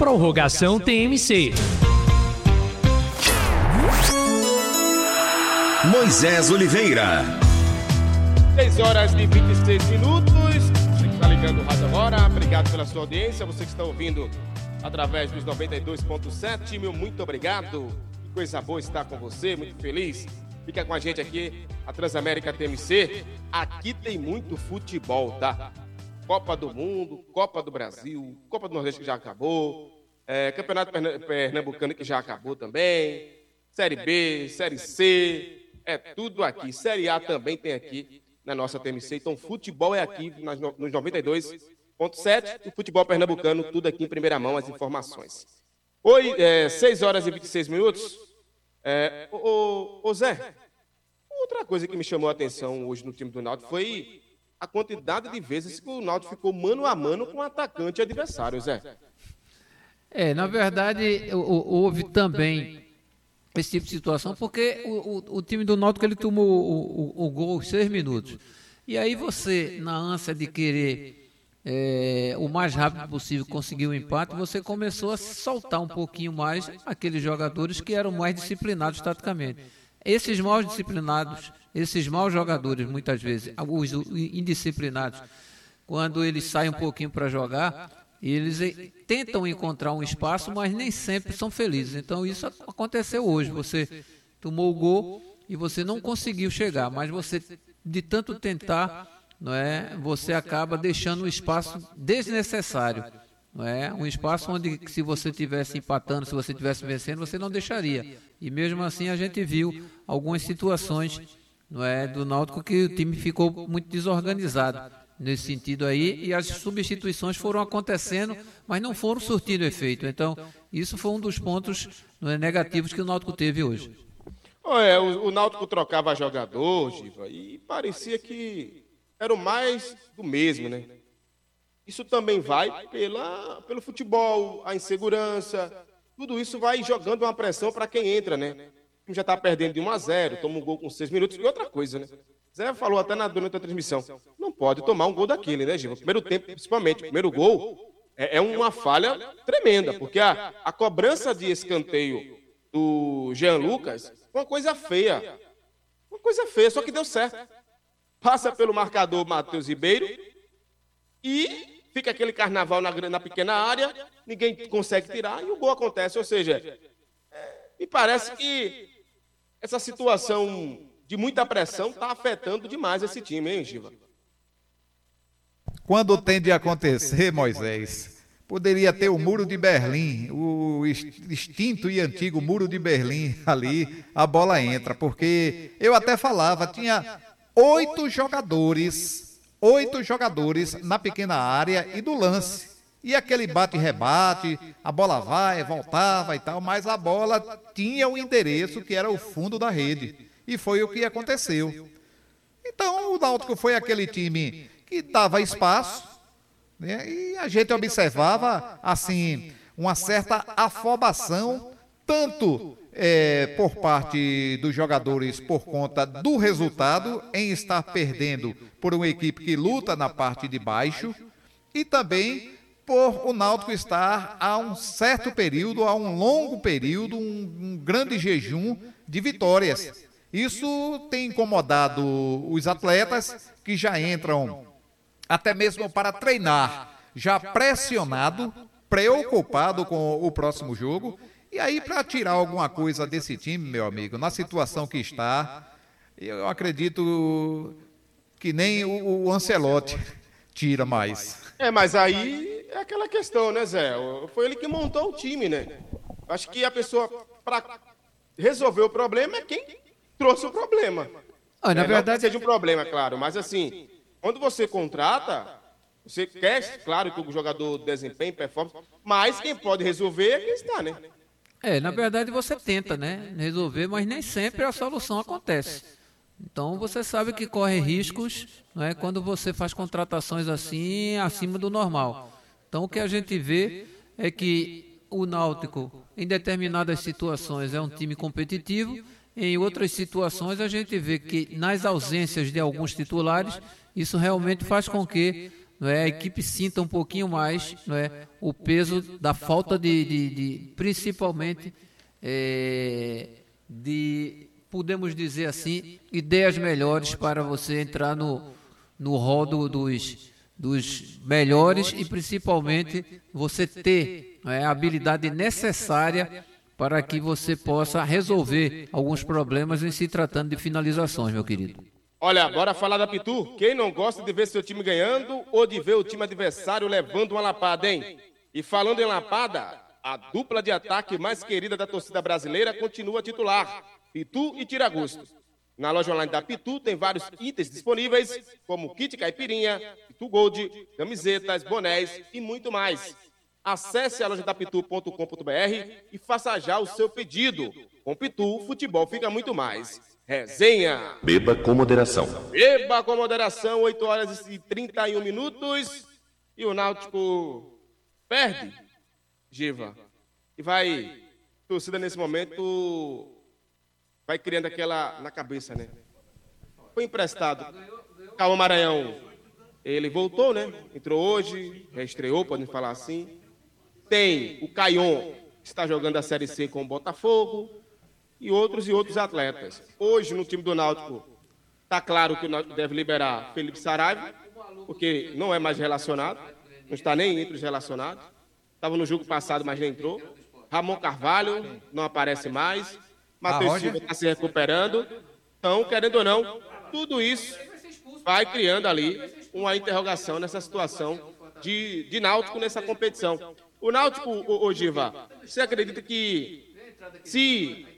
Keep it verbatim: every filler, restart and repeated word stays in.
Prorrogação T M C. Moisés Oliveira. seis horas e vinte e seis minutos. Você que está ligando o rádio agora, obrigado pela sua audiência. Você que está ouvindo através dos noventa e dois ponto sete, meu muito obrigado. Que coisa boa estar com você, muito feliz. Fica com a gente aqui, a Transamérica T M C. Aqui tem muito futebol, tá? Copa do Mundo, Copa do Brasil, Copa do Nordeste que já acabou, é, Campeonato Pernambucano que já acabou também, Série B, Série C, é tudo aqui. Série A também tem aqui na nossa T M C. Então, futebol é aqui nas, nos noventa e dois ponto sete, o futebol pernambucano, tudo aqui em primeira mão, as informações. Oi, é, seis horas e vinte e seis minutos. É, ô, ô, ô Zé, outra coisa que me chamou a atenção hoje no time do Náutico foi a quantidade de vezes que o Náutico ficou mano a mano com o atacante adversário, Zé. É, na verdade, houve também esse tipo de situação, porque o, o, o time do Náutico ele tomou o, o, o gol em seis minutos. E aí você, na ânsia de querer é, o mais rápido possível conseguir o empate, você começou a soltar um pouquinho mais aqueles jogadores que eram mais disciplinados taticamente. Esses mal disciplinados, esses maus jogadores, muitas vezes, os indisciplinados, quando eles saem um pouquinho para jogar, eles tentam encontrar um espaço, mas nem sempre são felizes. Então isso aconteceu hoje. Você tomou o gol e você não conseguiu chegar, mas você, de tanto tentar, não é, você acaba deixando um espaço desnecessário. Não é? Um espaço onde, se você estivesse empatando, se você estivesse vencendo, você não deixaria. E mesmo assim a gente viu algumas situações, não é, do Náutico que o time ficou muito desorganizado nesse sentido aí, e as substituições foram acontecendo, mas não foram surtindo efeito. Então, isso foi um dos pontos, não é, negativos que o Náutico teve hoje. É, o, o Náutico trocava jogador, Giva, e parecia que era o mais do mesmo, né? Isso também vai pela, pelo futebol, a insegurança, tudo isso vai jogando uma pressão para quem entra, né? O time já está perdendo de um a zero, toma um gol com seis minutos, e outra coisa, né? Zé falou até na, durante a transmissão, não pode tomar um gol daquele, né, Giva? Primeiro tempo, principalmente, o primeiro gol é, é uma falha tremenda, porque a, a cobrança de escanteio do Jean Lucas foi uma coisa feia, uma coisa feia, só que deu certo. Passa pelo marcador Matheus Ribeiro e fica aquele carnaval na, na pequena área, ninguém consegue tirar e o gol acontece. Ou seja, é, me parece que essa situação de muita pressão está afetando demais esse time, hein, Giva? Quando tem de acontecer, Moisés, poderia ter o Muro de Berlim, o extinto e antigo Muro de Berlim ali, a bola entra, porque eu até falava, tinha oito jogadores, oito jogadores na pequena área e do lance. E aquele bate-rebate, a bola vai, voltava e tal, mas a bola tinha o endereço que era o fundo da rede. E foi o que aconteceu. Então o Náutico foi aquele time que dava espaço, né, e a gente observava assim uma certa afobação, tanto é, por parte dos jogadores por conta do resultado, em estar perdendo por uma equipe que luta na parte de baixo, e também por o Náutico estar há um certo período, há um longo período, um, um grande jejum de vitórias. Isso tem incomodado os atletas que já entram até mesmo para treinar, já pressionado, preocupado com o próximo jogo. E aí, para tirar alguma coisa desse time, meu amigo, na situação que está, eu acredito que nem o, o Ancelotti tira mais. É, mas aí é aquela questão, né, Zé? Foi ele que montou o time, né? Acho que a pessoa, para resolver o problema, é quem trouxe o problema. Ah, na é, verdade, não que seja um problema, claro, mas assim, quando você contrata, você quer, claro, que o jogador desempenhe, performance, mas quem pode resolver é quem está, né? É, na verdade você tenta, né, resolver, mas nem sempre a solução acontece. Então você sabe que corre riscos, não é, quando você faz contratações assim, acima do normal. Então o que a gente vê é que o Náutico, em determinadas situações, é um time competitivo. Em outras situações, a gente vê que nas ausências de alguns titulares, isso realmente faz com que não é, a equipe sinta um pouquinho mais, não é, o peso da falta de, de, de principalmente, é, de, podemos dizer assim, ideias melhores para você entrar no, no rol do, dos, dos melhores e principalmente você ter, não é, a habilidade necessária para que você possa resolver alguns problemas em se tratando de finalizações, meu querido. Olha, bora falar da Pitu. Quem não gosta de ver seu time ganhando ou de ver o time adversário levando uma lapada, hein? E falando em lapada, a dupla de ataque mais querida da torcida brasileira continua titular, Pitu e Tiragosto. Na loja online da Pitu tem vários itens disponíveis, como kit caipirinha, Pitu Gold, camisetas, bonés e muito mais. Acesse a loja da pitu ponto com ponto br e faça já o seu pedido. Com Pitu, futebol fica muito mais. Resenha. Beba com moderação. Beba com moderação, oito horas e trinta e um minutos. E o Náutico perde, Giva. E vai, torcida nesse momento, vai criando aquela na cabeça, né? Foi emprestado. Calma, Maranhão. Ele voltou, né? Entrou hoje, reestreou, podemos falar assim. Tem o Caion, que está jogando a Série C com o Botafogo, e outros e outros atletas. Hoje, no time do Náutico, está claro que o Náutico deve liberar Felipe Saraiva, porque não é mais relacionado, não está nem entre os relacionados. Estava no jogo passado, mas nem entrou. Ramon Carvalho não aparece mais. Matheus Silva está se recuperando. Então, querendo ou não, tudo isso vai criando ali uma interrogação nessa situação de, de Náutico nessa competição. O Náutico, ô, ô Giva, você acredita que se